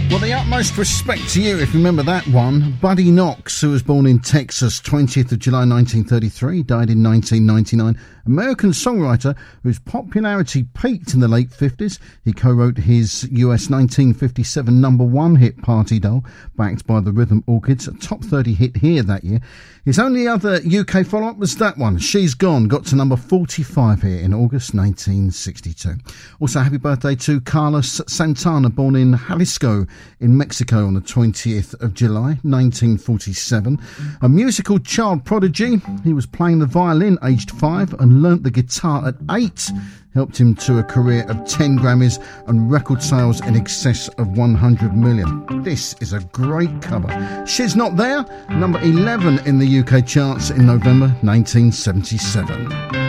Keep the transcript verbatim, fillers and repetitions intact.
Well, the utmost respect to you if you remember that one. Buddy Knox, who was born in Texas, twentieth of July nineteen thirty-three, died in nineteen ninety-nine. American songwriter whose popularity peaked in the late fifties. He co-wrote his U S nineteen fifty-seven number one hit Party Doll, backed by the Rhythm Orchids, a top thirty hit here that year. His only other U K follow-up was that one, She's Gone, got to number forty-five here in August nineteen sixty-two. Also, happy birthday to Carlos Santana, born in Jalisco in Mexico on the twentieth of July nineteen forty-seven. A musical child prodigy, he was playing the violin aged five and learnt the guitar at eight. Helped him to a career of ten Grammys and record sales in excess of one hundred million. This is a great cover. She's Not There, number eleven in the U K charts in November nineteen seventy-seven.